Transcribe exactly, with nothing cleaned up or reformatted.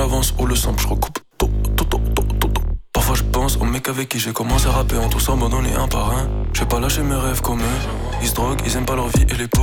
l'avance ou le sample, je recoupe tout, tout, tout, tout, tout, tout. Parfois je pense aux mecs avec qui j'ai commencé à rapper, en tous abandonnés un par un. J'ai pas lâché mes rêves comme eux. Ils se droguent, ils aiment pas leur vie et les